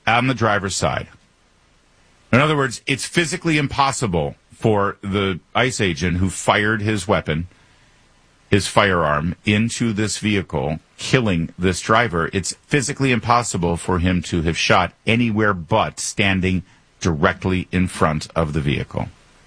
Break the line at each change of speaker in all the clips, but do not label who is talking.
on the driver's side. In other words, it's physically impossible for the ICE agent who fired his weapon, his firearm, into this vehicle, killing this driver. It's physically impossible for him to have shot anywhere but standing directly in front of the vehicle.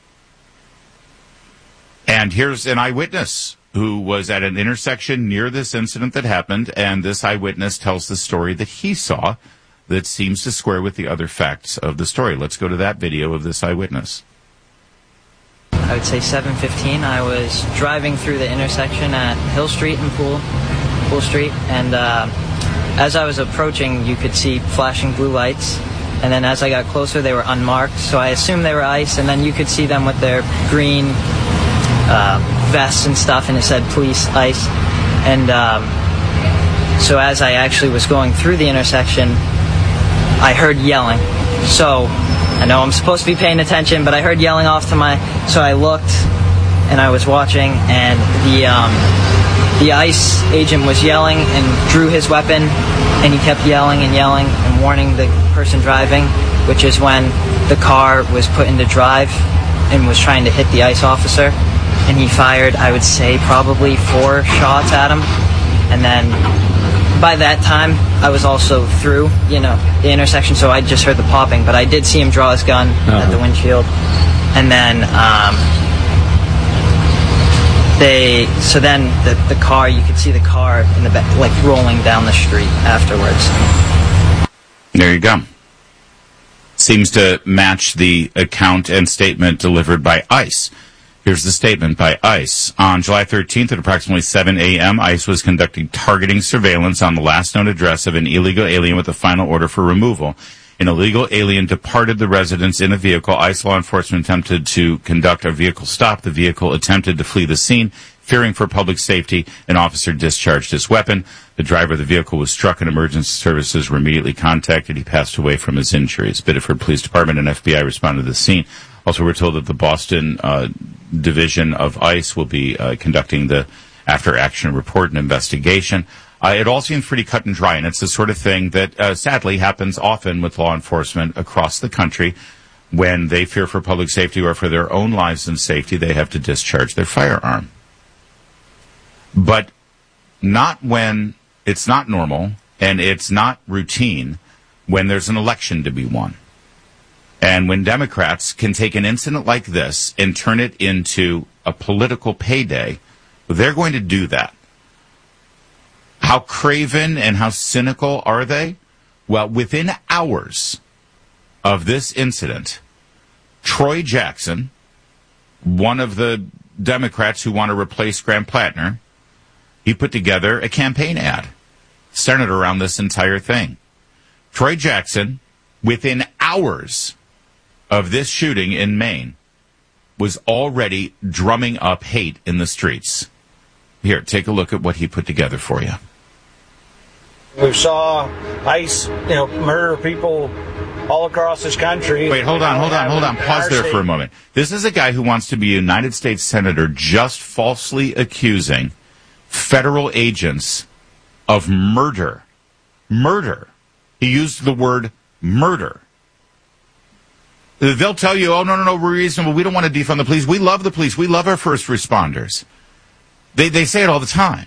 And here's an eyewitness who was at an intersection near this incident that happened, and this eyewitness tells the story that he saw that seems to square with the other facts of the story. Let's go to that video of this eyewitness.
I would say 7:15. I was driving through the intersection at Hill Street and Pool Street, and as I was approaching, you could see flashing blue lights, and then as I got closer, they were unmarked, so I assumed they were ICE, and then you could see them with their green vests and stuff, and it said police, ICE, and so as I actually was going through the intersection, I heard yelling. So I know I'm supposed to be paying attention, but I heard yelling off to my... So I looked, and I was watching, and the ICE agent was yelling and drew his weapon, and he kept yelling and warning the person driving, which is when the car was put into drive and was trying to hit the ICE officer, and he fired, I would say, probably 4 shots at him, and then by that time, I was also through, the intersection, so I just heard the popping, but I did see him draw his gun at the windshield, and then, the car, you could see the car in the back, like, rolling down the street afterwards.
There you go. Seems to match the account and statement delivered by ICE. Here's the statement by ICE. On July 13th at approximately 7 a.m., ICE was conducting targeting surveillance on the last known address of an illegal alien with a final order for removal. An illegal alien departed the residence in a vehicle. ICE law enforcement attempted to conduct a vehicle stop. The vehicle attempted to flee the scene. Fearing for public safety, an officer discharged his weapon. The driver of the vehicle was struck and emergency services were immediately contacted. He passed away from his injuries. Biddeford Police Department and FBI responded to the scene. Also, we're told that the Boston division of ICE will be conducting the after-action report and investigation. It all seems pretty cut and dry, and it's the sort of thing that sadly happens often with law enforcement across the country. When they fear for public safety or for their own lives and safety, they have to discharge their firearm. But not when it's not normal and it's not routine when there's an election to be won. And when Democrats can take an incident like this and turn it into a political payday, they're going to do that. How craven and how cynical are they? Well, within hours of this incident, Troy Jackson, one of the Democrats who want to replace Graham Plattner, he put together a campaign ad centered around this entire thing. Troy Jackson, within hours of this shooting in Maine, was already drumming up hate in the streets. Here, take a look at what he put together for you.
We saw ICE, murder people all across this country.
Wait, hold on. Pause there for a moment. This is a guy who wants to be a United States Senator just falsely accusing federal agents of murder. Murder. He used the word murder. They'll tell you, oh, no, we're reasonable. We don't want to defund the police. We love the police. We love our first responders. They say it all the time.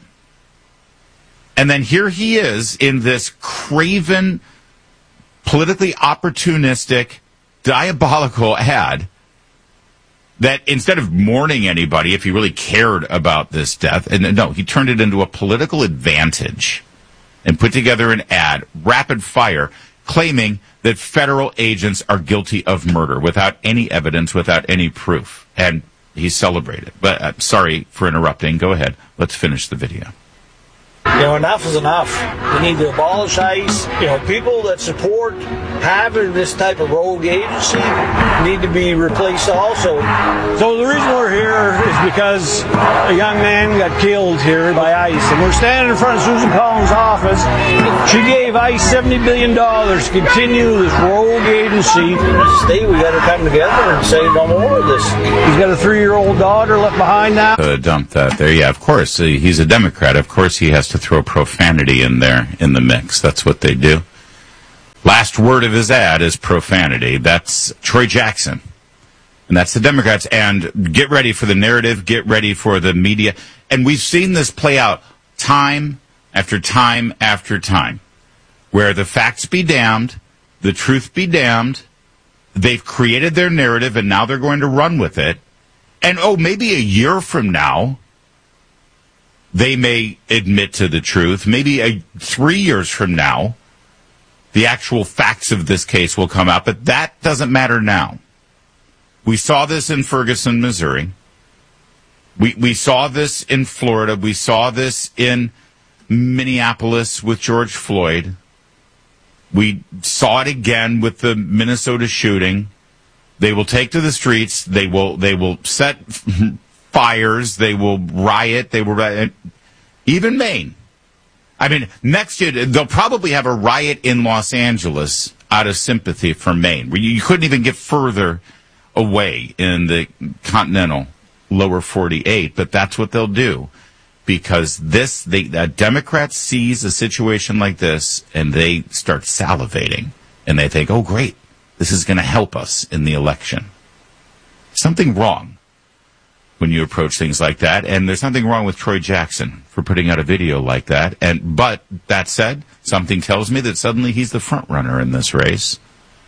And then here he is in this craven, politically opportunistic, diabolical ad that instead of mourning anybody, if he really cared about this death, and no, he turned it into a political advantage and put together an ad, rapid fire, claiming that federal agents are guilty of murder without any evidence, without any proof. And he celebrated. But I'm sorry for interrupting. Go ahead. Let's finish the video.
Enough is enough. We need to abolish ICE. People that support having this type of rogue agency need to be replaced also.
So the reason we're here is because a young man got killed here by ICE, and we're standing in front of Susan Collins' office. She gave ICE $70 billion to continue this rogue agency.
As a state, we got to come together and say no more of this.
He's got a 3-year-old daughter left behind now.
Dump that there. Yeah, of course. He's a Democrat. Of course he has to throw profanity in there in the mix. That's what they do. Last last word of his ad is profanity. That's Troy Jackson. And that's the Democrats. And get ready for the narrative. Get ready for the media. And we've seen this play out time after time after time, where the facts be damned, the truth be damned. They've created their narrative, and now they're going to run with it. And, maybe a year from now, they may admit to the truth. Maybe 3 years from now, the actual facts of this case will come out. But that doesn't matter now. We saw this in Ferguson, Missouri. We saw this in Florida. We saw this in Minneapolis with George Floyd. We saw it again with the Minnesota shooting. They will take to the streets. They will set fires. They will riot. They will riot. Even Maine. I mean, next year they'll probably have a riot in Los Angeles out of sympathy for Maine. You couldn't even get further away in the continental lower 48, but that's what they'll do. Because the Democrats sees a situation like this, and they start salivating, and they think, oh, great, this is going to help us in the election. Something wrong when you approach things like that, and there's nothing wrong with Troy Jackson for putting out a video like that. But that said, something tells me that suddenly he's the front runner in this race.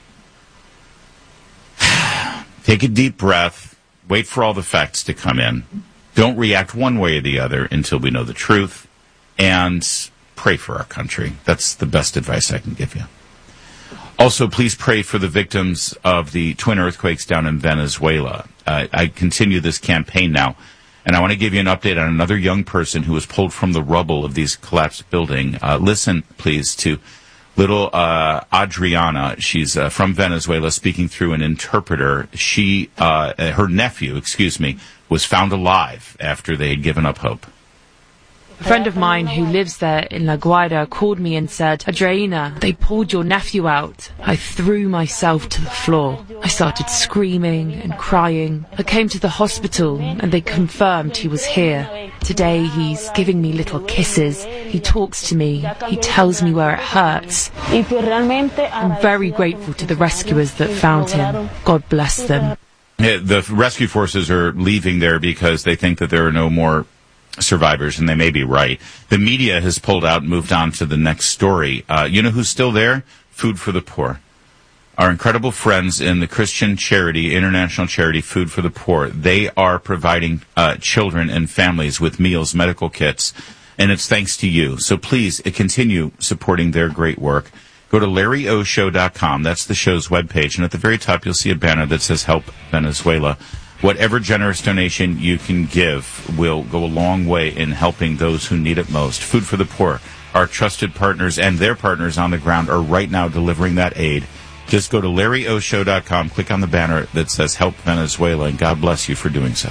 Take a deep breath, wait for all the facts to come in. Don't react one way or the other until we know the truth, and pray for our country. That's the best advice I can give you. Also, please pray for the victims of the twin earthquakes down in Venezuela. I continue this campaign now, and I want to give you an update on another young person who was pulled from the rubble of these collapsed buildings. Listen, please, to little Adriana. She's from Venezuela, speaking through an interpreter. Her nephew, was found alive after they had given up hope.
A friend of mine who lives there in La Guaira called me and said, Adriana, they pulled your nephew out. I threw myself to the floor. I started screaming and crying. I came to the hospital and they confirmed he was here. Today he's giving me little kisses. He talks to me. He tells me where it hurts. I'm very grateful to the rescuers that found him. God bless them.
The rescue forces are leaving there because they think that there are no more survivors, and they may be right. The media has pulled out and moved on to the next story. You know who's still there? Food for the Poor. Our incredible friends in the Christian charity, international charity, Food for the Poor. They are providing children and families with meals, medical kits, and it's thanks to you. So please continue supporting their great work. Go to LarryOShow.com. That's the show's webpage. And at the very top, you'll see a banner that says Help Venezuela. Whatever generous donation you can give will go a long way in helping those who need it most. Food for the Poor, our trusted partners and their partners on the ground are right now delivering that aid. Just go to LarryOShow.com, click on the banner that says Help Venezuela, and God bless you for doing so.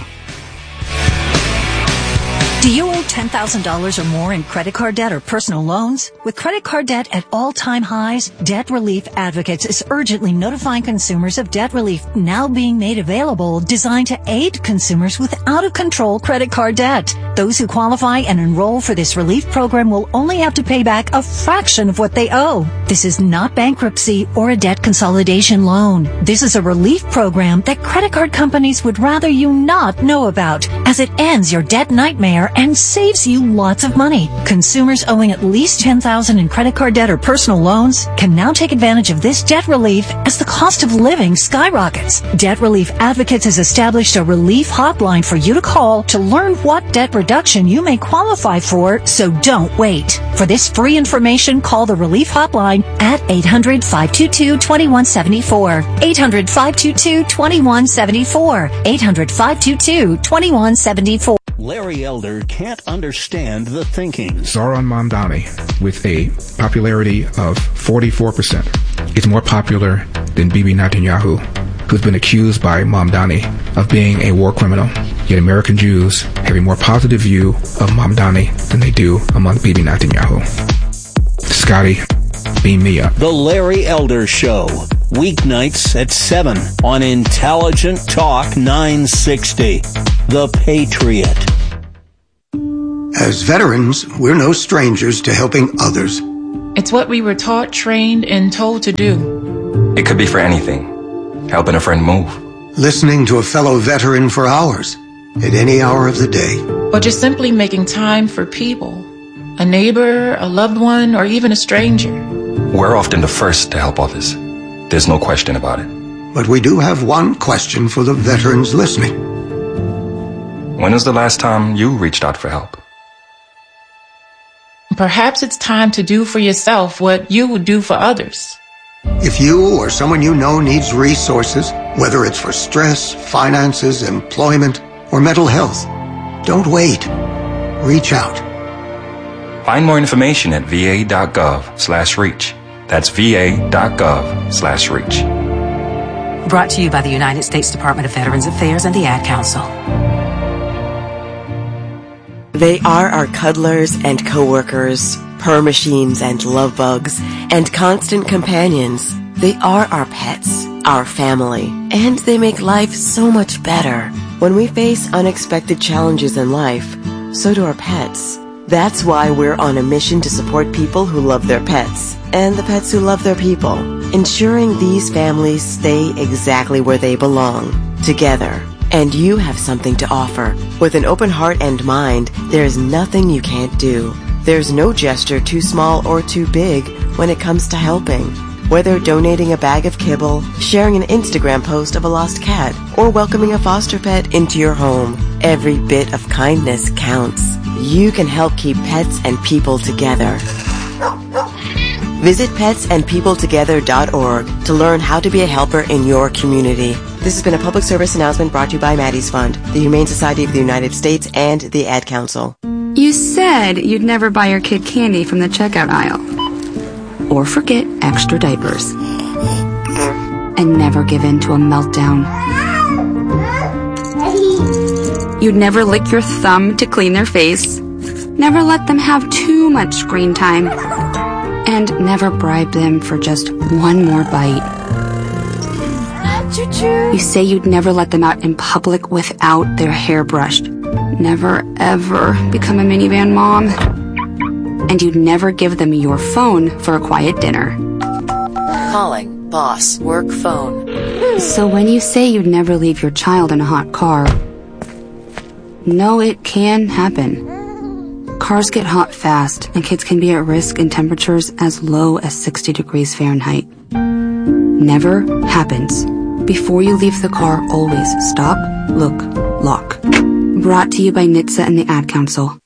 Do you owe $10,000 or more in credit card debt or personal loans? With credit card debt at all-time highs, Debt Relief Advocates is urgently notifying consumers of debt relief now being made available, designed to aid consumers with out-of-control credit card debt. Those who qualify and enroll for this relief program will only have to pay back a fraction of what they owe. This is not bankruptcy or a debt consolidation loan. This is a relief program that credit card companies would rather you not know about, as it ends your debt nightmare and saves you lots of money. Consumers owing at least $10,000 in credit card debt or personal loans can now take advantage of this debt relief as the cost of living skyrockets. Debt Relief Advocates has established a relief hotline for you to call to learn what debt reduction you may qualify for, so don't wait. For this free information, call the relief hotline at 800-522-2174. 800-522-2174. 800-522-2174.
Larry Elder can't understand the thinking.
Zohran Mamdani, with a popularity of 44%, is more popular than Bibi Netanyahu, who's been accused by Mamdani of being a war criminal. Yet American Jews have a more positive view of Mamdani than they do among Bibi Netanyahu. Scotty, beam me up.
The Larry Elder Show, weeknights at 7 on Intelligent Talk 960. The Patriot.
As veterans, we're no strangers to helping others. It's what we were taught, trained, and told to do.
It could be for anything. Helping a friend move.
Listening to a fellow veteran for hours, at any hour of the day.
Or just simply making time for people. A neighbor, a loved one, or even a stranger.
We're often the first to help others. There's no question about it.
But we do have one question for the veterans listening.
When was the last time you reached out for help?
Perhaps it's time to do for yourself what you would do for others.
If you or someone you know needs resources, whether it's for stress, finances, employment, or mental health, don't wait. Reach out.
Find more information at va.gov/reach. That's va.gov/reach.
Brought to you by the United States Department of Veterans Affairs and the Ad Council.
They are our cuddlers and co-workers, purr machines and love bugs, and constant companions. They are our pets, our family, and they make life so much better. When we face unexpected challenges in life, so do our pets. That's why we're on a mission to support people who love their pets, and the pets who love their people, ensuring these families stay exactly where they belong, together. And you have something to offer. With an open heart and mind, there's nothing you can't do. There's no gesture too small or too big when it comes to helping. Whether donating a bag of kibble, sharing an Instagram post of a lost cat, or welcoming a foster pet into your home, every bit of kindness counts. You can help keep pets and people together. Visit petsandpeopletogether.org to learn how to be a helper in your community. This has been a public service announcement brought to you by Maddie's Fund, the Humane Society of the United States, and the Ad Council.
You said you'd never buy your kid candy from the checkout aisle. Or forget extra diapers. And never give in to a meltdown. You'd never lick your thumb to clean their face. Never let them have too much screen time. And never bribe them for just one more bite. You say you'd never let them out in public without their hair brushed. Never, ever become a minivan mom. And you'd never give them your phone for a quiet dinner.
Calling, boss, work phone.
So when you say you'd never leave your child in a hot car, no, it can happen. Cars get hot fast, and kids can be at risk in temperatures as low as 60 degrees Fahrenheit. Never happens. Before you leave the car, always stop, look, lock. Brought to you by NHTSA and the Ad Council.